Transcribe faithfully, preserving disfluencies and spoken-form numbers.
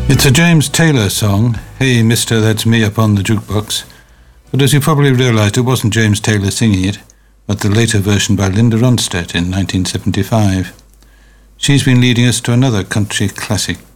It's a James Taylor song, Hey Mister, That's Me Up on the Jukebox. But as you probably realised, it wasn't James Taylor singing it, but the later version by Linda Ronstadt in nineteen seventy-five. She's been leading us to another country classic.